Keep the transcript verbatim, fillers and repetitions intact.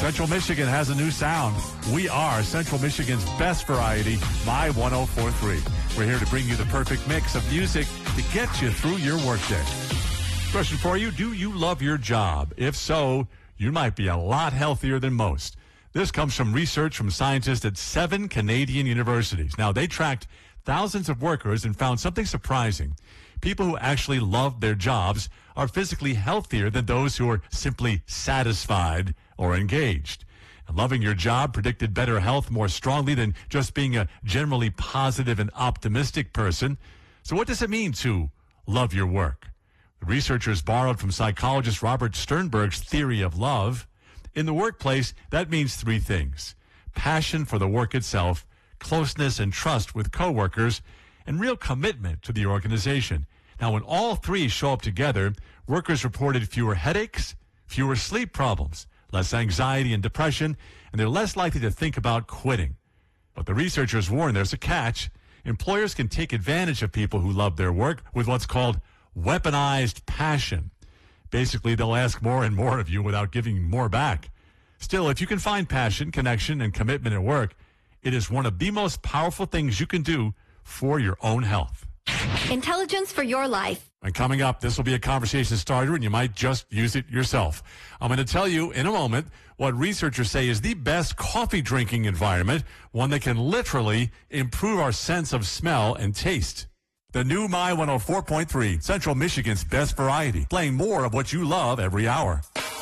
Central Michigan has a new sound. We are Central Michigan's best variety, My one oh four point three. We're here to bring you the perfect mix of music to get you through your workday. Question for you, do you love your job? If so, you might be a lot healthier than most. This comes from research from scientists at seven Canadian universities. Now, they tracked thousands of workers and found something surprising. People who actually love their jobs are physically healthier than those who are simply satisfied or engaged. And loving your job predicted better health more strongly than just being a generally positive and optimistic person. So what does it mean to love your work? The researchers borrowed from psychologist Robert Sternberg's theory of love. In the workplace, that means three things: passion for the work itself, closeness and trust with coworkers, and real commitment to the organization. Now, when all three show up together, workers reported fewer headaches, fewer sleep problems, less anxiety and depression, and they're less likely to think about quitting. But the researchers warn there's a catch. Employers can take advantage of people who love their work with what's called weaponized passion. Basically, they'll ask more and more of you without giving more back. Still, if you can find passion, connection, and commitment at work, it is one of the most powerful things you can do for your own health. Intelligence for your life. And coming up, this will be a conversation starter, and you might just use it yourself. I'm going to tell you in a moment what researchers say is the best coffee drinking environment, one that can literally improve our sense of smell and taste. The new My one oh four point three, Central Michigan's best variety, playing more of what you love every hour.